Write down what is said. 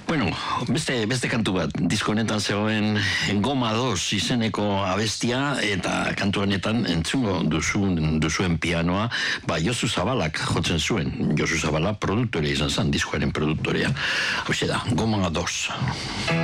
Bueno, beste kantu bat, disko honetan zegoen Goma 2 izeneko abestia, eta kantu honetan entzungo duzuen pianoa, Josu Zabalak jotzen zuen. Josu Zabala produktorea izan zen, diskoaren produktorea. Hau da, Goma 2.